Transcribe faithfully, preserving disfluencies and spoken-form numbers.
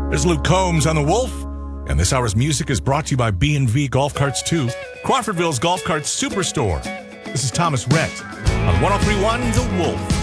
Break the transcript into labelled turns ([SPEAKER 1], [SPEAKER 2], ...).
[SPEAKER 1] There's Luke Combs on the Wolf. And this hour's music is brought to you by B and V Golf Carts two, Crawfordville's Golf Cart Superstore. This is Thomas Rhett on one oh three point one The Wolf.